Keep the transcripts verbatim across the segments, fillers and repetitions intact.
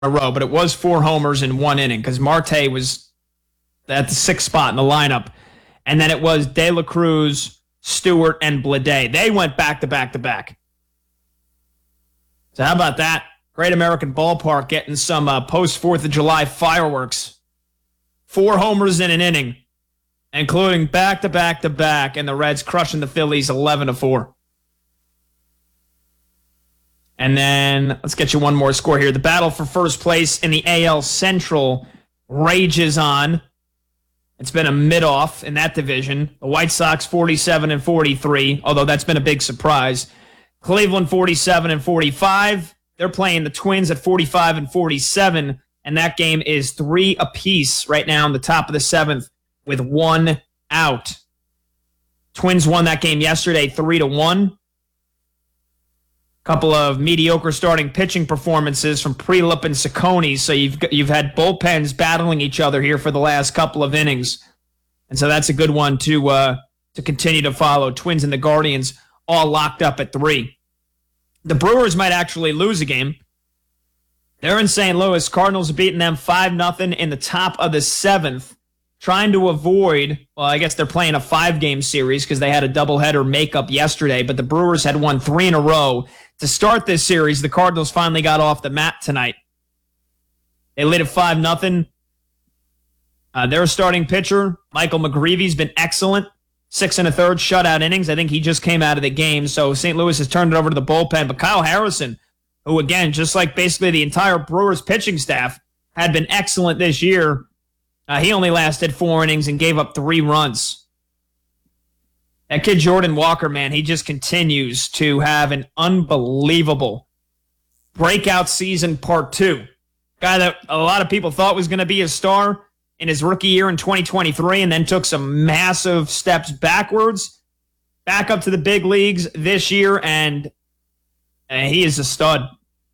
a row, but it was four homers in one inning because Marte was at the sixth spot in the lineup. And then it was De La Cruz, Stewart, and Bleday. They went back to back to back. So how about that? Great American Ballpark getting some uh, post-fourth of July fireworks. Four homers in an inning, including back-to-back-to-back, and the Reds crushing the Phillies eleven to four. And then let's get you one more score here. The battle for first place in the A L Central rages on. It's been a mid-off in that division. The White Sox forty-seven and forty-three, although that's been a big surprise. Cleveland forty-seven and forty-five. They're playing the Twins at forty-five and forty-seven, and that game is three apiece right now in the top of the seventh with one out. Twins won that game yesterday three to one. Couple of mediocre starting pitching performances from Prelip and Ciccone, so you've you've had bullpens battling each other here for the last couple of innings, and so that's a good one to uh, to continue to follow. Twins and the Guardians all locked up at three. The Brewers might actually lose a game. They're in Saint Louis. Cardinals are beating them five nothing in the top of the seventh, trying to avoid, well, I guess they're playing a five-game series because they had a doubleheader makeup yesterday, but the Brewers had won three in a row. To start this series, the Cardinals finally got off the mat tonight. They lead at five nothing. Uh, their starting pitcher, Michael McGreevy's been excellent. Six and a third shutout innings. I think he just came out of the game, so Saint Louis has turned it over to the bullpen. But Kyle Harrison, who, again, just like basically the entire Brewers pitching staff, had been excellent this year. Uh, he only lasted four innings and gave up three runs. That kid Jordan Walker, man, he just continues to have an unbelievable breakout season part two. Guy that a lot of people thought was going to be a star in his rookie year in twenty twenty-three and then took some massive steps backwards, back up to the big leagues this year, and, and he is a stud.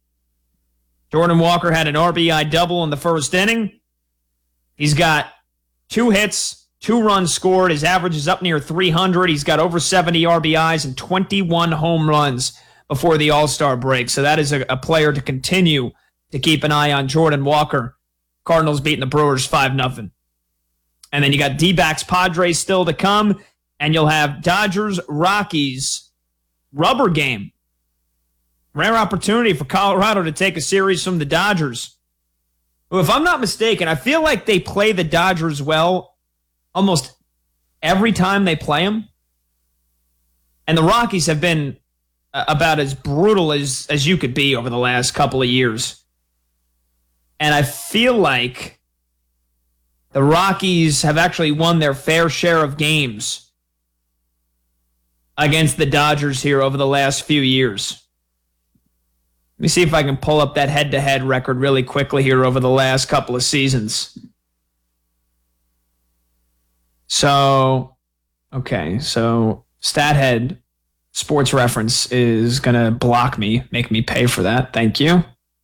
Jordan Walker had an R B I double in the first inning. He's got two hits, two runs scored. His average is up near three hundred. He's got over seventy R B Is and twenty-one home runs before the All-Star break. So that is a, a player to continue to keep an eye on. Jordan Walker. Cardinals beating the Brewers five nothing. And then you got D-backs Padres still to come, and you'll have Dodgers-Rockies rubber game. Rare opportunity for Colorado to take a series from the Dodgers. If I'm not mistaken, I feel like they play the Dodgers well almost every time they play them. And the Rockies have been about as brutal as, as you could be over the last couple of years. And I feel like the Rockies have actually won their fair share of games against the Dodgers here over the last few years. Let me see if I can pull up that head-to-head record really quickly here over the last couple of seasons. So, okay, so StatHead Sports Reference is going to block me, make me pay for that. Thank you.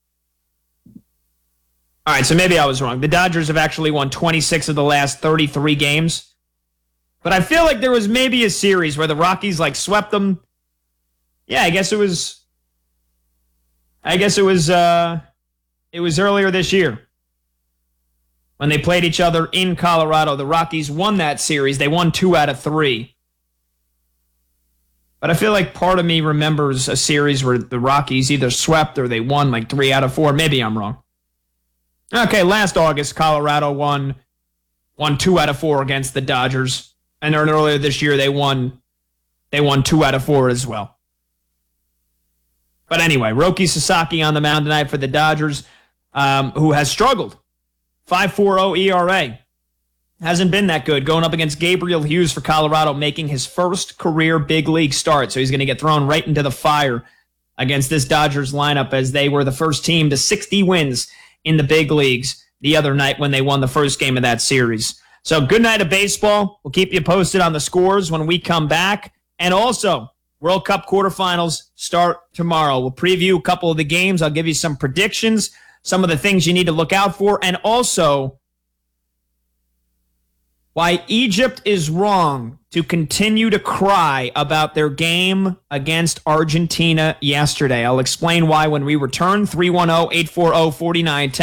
All right, so maybe I was wrong. The Dodgers have actually won twenty-six of the last thirty-three games. But I feel like there was maybe a series where the Rockies, like, swept them. Yeah, I guess it was... I guess it was uh, it was earlier this year when they played each other in Colorado. The Rockies won that series. They won two out of three. But I feel like part of me remembers a series where the Rockies either swept or they won like three out of four. Maybe I'm wrong. Okay, last August, Colorado won won two out of four against the Dodgers, and then earlier this year they won they won two out of four as well. But anyway, Roki Sasaki on the mound tonight for the Dodgers, um, who has struggled. five point four oh E R A. Hasn't been that good. Going up against Gabriel Hughes for Colorado, making his first career big league start. So he's going to get thrown right into the fire against this Dodgers lineup as they were the first team to sixty wins in the big leagues the other night when they won the first game of that series. So good night of baseball. We'll keep you posted on the scores when we come back. And also, World Cup quarterfinals start tomorrow. We'll preview a couple of the games. I'll give you some predictions, some of the things you need to look out for, and also Why Egypt is wrong to continue to cry about their game against Argentina yesterday. I'll explain why when we return. three one zero, eight four zero, four nine one zero